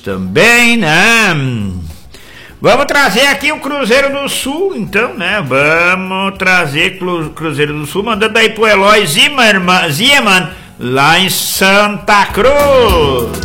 também, né? Vamos trazer aqui o Cruzeiro do Sul, então, né? Vamos trazer Cruzeiro do Sul, mandando aí pro Eloy Zimmermann, lá em Santa Cruz.